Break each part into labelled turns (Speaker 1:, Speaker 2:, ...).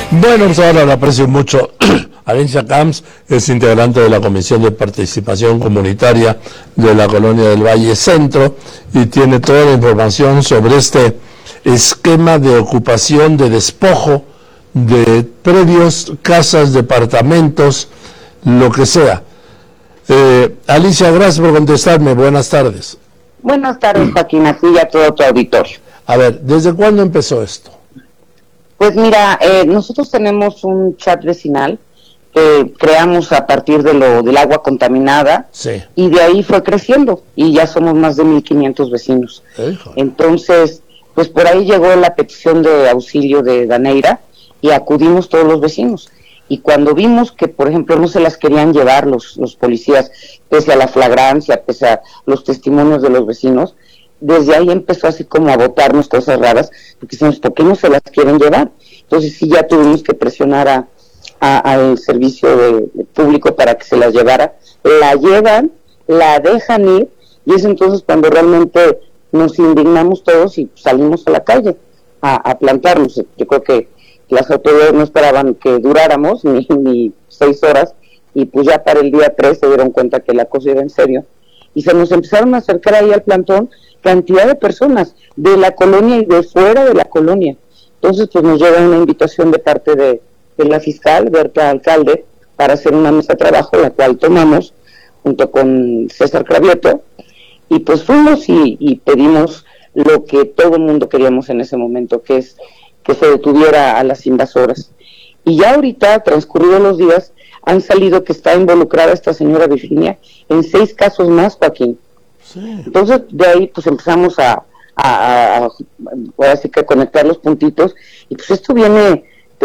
Speaker 1: Bueno, pues ahora la aprecio mucho. Alicia Camps es integrante de la Comisión de Participación Comunitaria de la Colonia del Valle Centro y tiene toda la información sobre este esquema de ocupación, de despojo de predios, casas, departamentos, lo que sea. Alicia, gracias por contestarme. Buenas tardes.
Speaker 2: Buenas tardes, Joaquín, a ti y a todo tu auditorio.
Speaker 1: A ver, ¿desde cuándo empezó esto?
Speaker 2: Pues mira, nosotros tenemos un chat vecinal que creamos a partir del agua contaminada,
Speaker 1: sí,
Speaker 2: y de ahí fue creciendo y ya somos más de 1,500 vecinos. Entonces, pues por ahí llegó la petición de auxilio de Daneira y acudimos todos los vecinos. Y cuando vimos que, por ejemplo, no se las querían llevar los policías, pese a la flagrancia, pese a los testimonios de los vecinos, desde ahí empezó así como a botarnos cosas raras, porque decimos, ¿por qué no se las quieren llevar? Entonces sí, ya tuvimos que presionar al servicio público para que se las llevara. La llevan, la dejan ir, y es entonces cuando realmente nos indignamos todos y salimos a la calle a plantarnos. Yo creo que las autoridades no esperaban que duráramos ni 6 horas, y pues ya para el día 3 se dieron cuenta que la cosa iba en serio, y se nos empezaron a acercar ahí al plantón cantidad de personas de la colonia y de fuera de la colonia. Entonces pues nos llega una invitación de parte de la fiscal Berta Alcalde para hacer una mesa de trabajo, la cual tomamos junto con César Cravieto, y pues fuimos y pedimos lo que todo el mundo queríamos en ese momento, que es que se detuviera a las invasoras. Y ya ahorita, transcurridos los días, han salido que está involucrada esta señora Virginia en 6 casos más, Joaquín. Sí. Entonces, de ahí pues empezamos ahora sí que a conectar los puntitos, y pues esto viene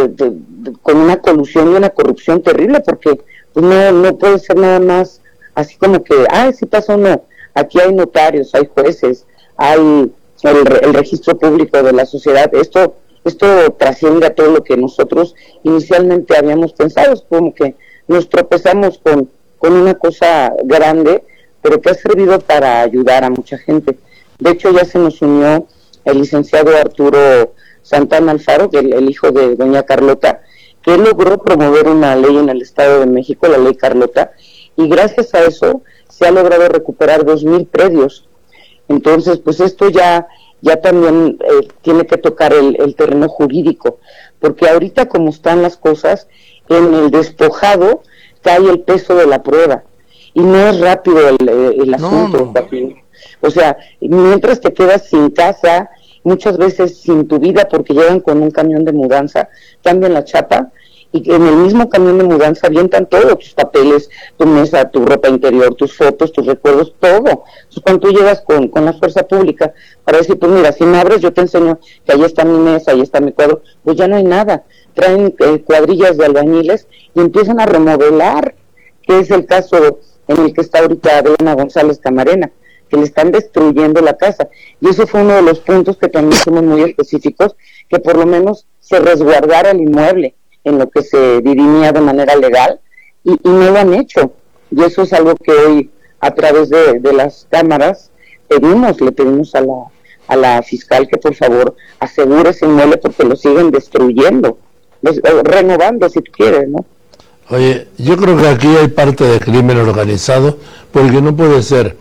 Speaker 2: con una colusión y una corrupción terrible, porque pues no puede ser nada más así como que, sí pasó, no. Aquí hay notarios, hay jueces, hay el registro público de la sociedad. Esto trasciende a todo lo que nosotros inicialmente habíamos pensado. Es como que nos tropezamos con una cosa grande, pero que ha servido para ayudar a mucha gente. De hecho, ya se nos unió el licenciado Arturo Santana Alfaro, el hijo de doña Carlota, que él logró promover una ley en el Estado de México, la ley Carlota, y gracias a eso se ha logrado recuperar 2,000 predios. Entonces, pues esto ya también tiene que tocar el terreno jurídico, porque ahorita como están las cosas, en el despojado cae el peso de la prueba, y no es rápido el asunto. No. O sea, mientras te quedas sin casa, muchas veces sin tu vida, porque llegan con un camión de mudanza, cambian la chapa, y en el mismo camión de mudanza avientan todos tus papeles, tu mesa, tu ropa interior, tus fotos, tus recuerdos, todo. Entonces cuando tú llegas con la fuerza pública para decir, pues mira, si me abres yo te enseño que ahí está mi mesa, ahí está mi cuadro, pues ya no hay nada. Traen cuadrillas de albañiles y empiezan a remodelar, que es el caso en el que está ahorita Adriana González Camarena, que le están destruyendo la casa. Y eso fue uno de los puntos que también somos muy específicos, que por lo menos se resguardara el inmueble en lo que se dirimía de manera legal, y no lo han hecho. Y eso es algo que hoy, a través de las cámaras, le pedimos a la fiscal que por favor asegure ese inmueble, porque lo siguen destruyendo, renovando si tú quieres, ¿no?
Speaker 1: Oye, yo creo que aquí hay parte de crimen organizado, porque no puede ser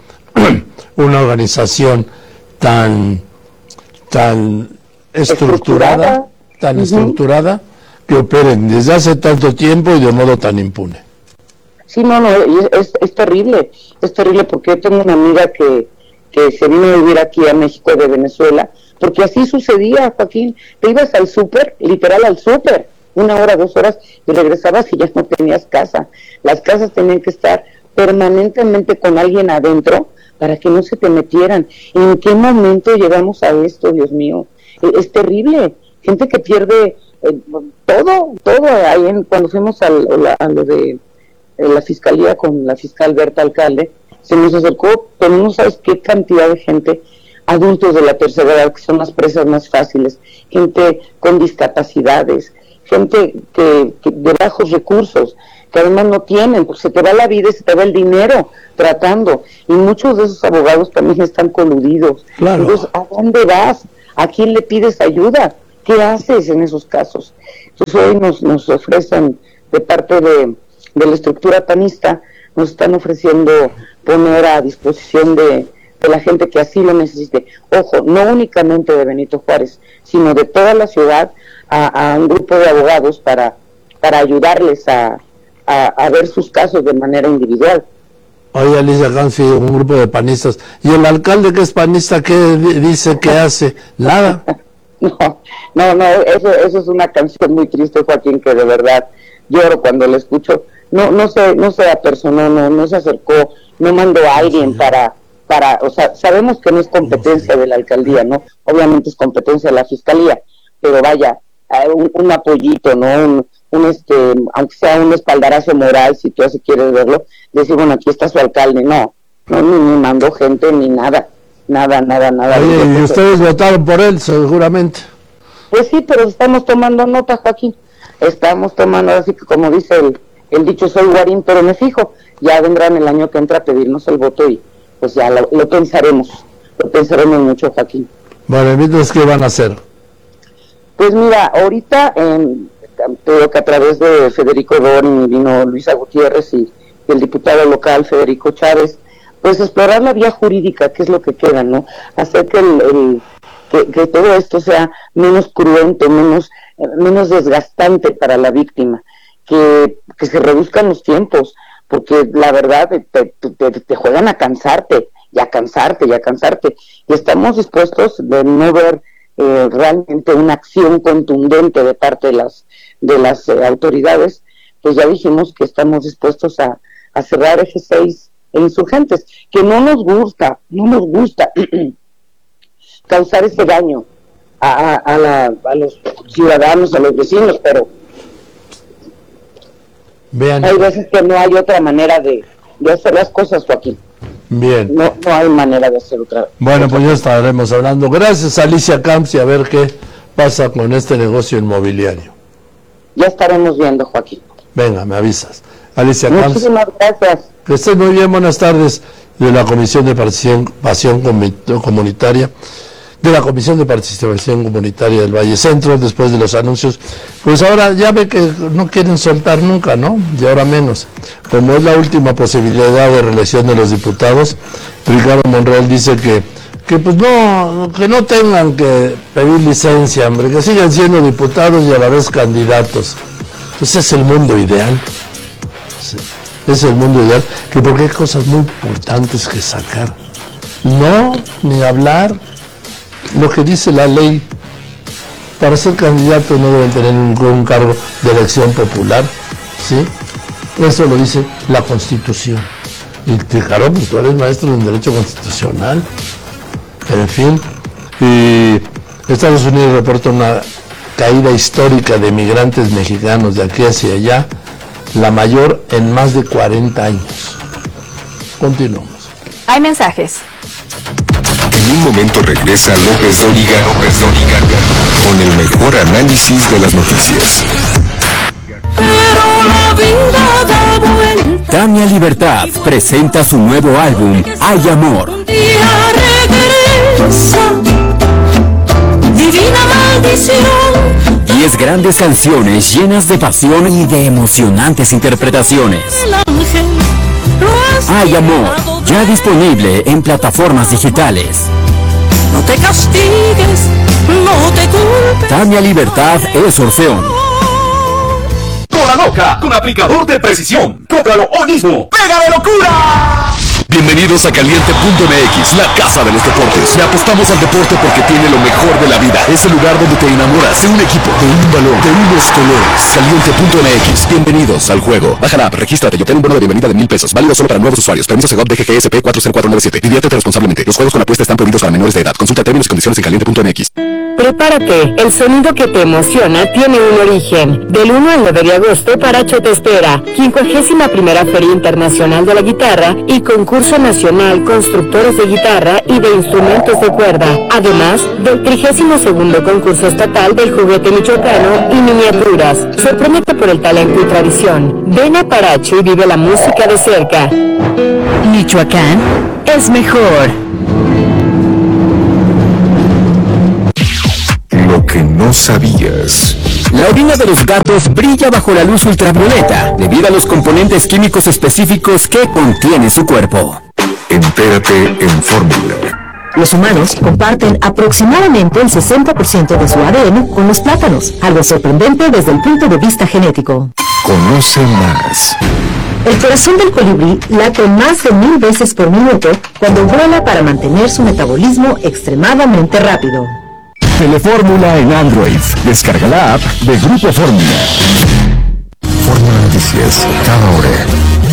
Speaker 1: una organización tan estructurada, estructurada, que operen desde hace tanto tiempo y de modo tan impune.
Speaker 2: Sí, no, es terrible, porque yo tengo una amiga que se vino a vivir aquí a México de Venezuela, porque así sucedía, Joaquín, te ibas al súper, literal al súper, 1 hora, 2 horas, y regresabas y ya no tenías casa. Las casas tenían que estar permanentemente con alguien adentro para que no se te metieran. ¿En qué momento llegamos a esto, Dios mío? Es terrible, gente que pierde todo ahí. Cuando fuimos a lo de la fiscalía con la fiscal Berta Alcalde, se nos acercó, pero no sabes qué cantidad de gente, adultos de la tercera edad, que son las presas más fáciles, gente con discapacidades, gente que de bajos recursos, que además no tienen, pues se te va la vida y se te va el dinero tratando, y muchos de esos abogados también están coludidos. Claro. Entonces, ¿a dónde vas? ¿A quién le pides ayuda? ¿qué haces en esos casos? Entonces hoy nos ofrecen, de parte de la estructura panista, nos están ofreciendo poner a disposición de la gente que así lo necesite. Ojo, no únicamente de Benito Juárez, sino de toda la ciudad, a un grupo de abogados para ayudarles a ver sus casos de manera individual.
Speaker 1: Oye, Alicia Camps, un grupo de panistas. ¿Y el alcalde que es panista, qué dice, qué hace? Nada.
Speaker 2: No, eso es una canción muy triste, Joaquín, que de verdad lloro cuando la escucho. No se apersonó, no se acercó, no mandó a alguien para, o sea, sabemos que no es competencia de la alcaldía, ¿no? Obviamente es competencia de la fiscalía, pero vaya, un apoyito, ¿no? Aunque sea un espaldarazo moral, si tú así quieres verlo, decir, bueno, aquí está su alcalde. No, ni mandó gente, ni nada.
Speaker 1: Oye, y ustedes votaron por él, seguramente.
Speaker 2: Pues sí, pero estamos tomando nota, Joaquín. Estamos tomando, así que como dice el dicho, soy guarín, pero me fijo. Ya vendrán el año que entra a pedirnos el voto y pues ya lo pensaremos mucho, Joaquín.
Speaker 1: Bueno, entonces, ¿qué van a hacer?
Speaker 2: Pues mira, ahorita creo que a través de Federico Doni vino Luisa Gutiérrez y el diputado local Federico Chávez, pues explorar la vía jurídica, que es lo que queda, ¿no? Hacer que todo esto sea menos cruento, menos desgastante para la víctima, que se reduzcan los tiempos, porque la verdad te juegan a cansarte, y estamos dispuestos de no ver realmente una acción contundente de parte de las autoridades. Pues ya dijimos que estamos dispuestos a cerrar eje 6 e Insurgentes, que no nos gusta causar ese daño a los ciudadanos, a los vecinos, pero
Speaker 1: bien,
Speaker 2: hay veces que no hay otra manera de hacer las cosas, Joaquín.
Speaker 1: Bien.
Speaker 2: No hay manera de hacer otra.
Speaker 1: Bueno, pues ya estaremos hablando. Gracias, Alicia Camps, y a ver qué pasa con este negocio inmobiliario.
Speaker 2: Ya estaremos viendo, Joaquín.
Speaker 1: Venga, me avisas. Alicia Camps.
Speaker 2: Muchísimas gracias.
Speaker 1: Que estés muy bien, buenas tardes, de la Comisión de Participación Comunitaria, de la Comisión de Participación Comunitaria del Valle Centro, después de los anuncios. Pues ahora ya ve que no quieren soltar nunca, ¿no? Y ahora menos. Como es la última posibilidad de reelección de los diputados, Ricardo Monreal dice que pues que no tengan que pedir licencia, hombre, que sigan siendo diputados y a la vez candidatos. Pues es el mundo ideal. Sí. Es el mundo ideal, que porque hay cosas muy importantes que sacar. No, ni hablar. Lo que dice la ley, para ser candidato no deben tener ningún cargo de elección popular, ¿sí? Eso lo dice la Constitución. Y claro, pues tú eres maestro en Derecho Constitucional. En fin, y Estados Unidos reporta una caída histórica de migrantes mexicanos de aquí hacia allá, la mayor en más de 40 años. Continuamos.
Speaker 3: Hay mensajes.
Speaker 4: En un momento regresa López Dóriga con el mejor análisis de las noticias.
Speaker 5: Pero la vida da vuelta.
Speaker 6: Tania Libertad presenta su nuevo álbum, Hay Amor.
Speaker 5: Un día regresa. Divina maldición.
Speaker 6: 10 grandes canciones llenas de pasión y de emocionantes interpretaciones.
Speaker 5: El ángel lo ha
Speaker 6: Hay Amor,
Speaker 5: salvado.
Speaker 6: ya disponible en plataformas digitales.
Speaker 5: No te castigues, no te culpes.
Speaker 6: Tania Libertad es Orfeón.
Speaker 7: Cola Loca, con aplicador de precisión. Cómpralo hoy mismo. ¡Pega de locura!
Speaker 4: Bienvenidos a Caliente.mx, la casa de los deportes. Le apostamos al deporte porque tiene lo mejor de la vida. Es el lugar donde te enamoras de un equipo, de un balón, de unos colores. Caliente.mx, bienvenidos al juego. Baja la app, regístrate y obtén un bono de bienvenida de $1,000. Válido solo para nuevos usuarios. Permiso Segov DGGSP 40497. Diviértete responsablemente. Los juegos con apuesta están prohibidos para menores de edad. Consulta términos y condiciones en Caliente.mx.
Speaker 8: Prepárate, el sonido que te emociona tiene un origen. Del 1 al 9 de agosto, Paracho te espera. 51ª Feria Internacional de la Guitarra y Concurso Nacional Constructores de Guitarra y de Instrumentos de Cuerda. Además del 32º Concurso Estatal del Juguete Michoacano y Miniaturas. Sorpréndete por el talento y tradición. Ven a Paracho y vive la música de cerca. Michoacán es mejor.
Speaker 4: Lo que que no sabías.
Speaker 6: La orina de los gatos brilla bajo la luz ultravioleta debido a los componentes químicos específicos que contiene su cuerpo.
Speaker 4: Entérate en Fórmula.
Speaker 3: Los humanos comparten aproximadamente el 60% de su ADN con los plátanos, algo sorprendente desde el punto de vista genético.
Speaker 4: Conoce más.
Speaker 3: El corazón del colibrí late más de 1000 veces por minuto cuando vuela para mantener su metabolismo extremadamente rápido.
Speaker 4: Telefórmula en Android. Descarga la app de Grupo Fórmula. Fórmula Noticias, cada hora.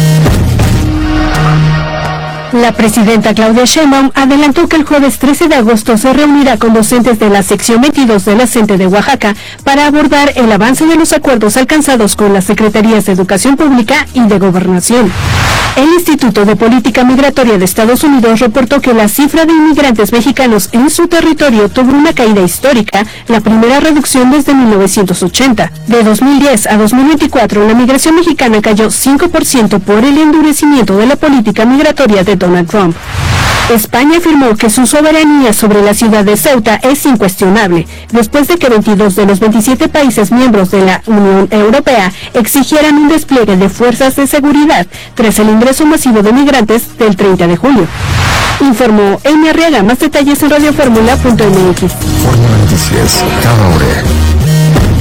Speaker 9: La presidenta Claudia Sheinbaum adelantó que el jueves 13 de agosto se reunirá con docentes de la sección 22 de la CENTE de Oaxaca para abordar el avance de los acuerdos alcanzados con las Secretarías de Educación Pública y de Gobernación. El Instituto de Política Migratoria de Estados Unidos reportó que la cifra de inmigrantes mexicanos en su territorio tuvo una caída histórica, la primera reducción desde 1980. De 2010 a 2024, la migración mexicana cayó 5% por el endurecimiento de la política migratoria de Donald Trump. España afirmó que su soberanía sobre la ciudad de Ceuta es incuestionable, después de que 22 de los 27 países miembros de la Unión Europea exigieran un despliegue de fuerzas de seguridad tras el ingreso masivo de migrantes del 30 de julio. Informó Amy Arriaga. Más detalles en radioformula.mx.
Speaker 4: Fórmula Noticias, cada hora.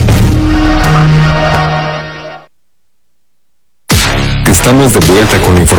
Speaker 4: Estamos de vuelta con la información.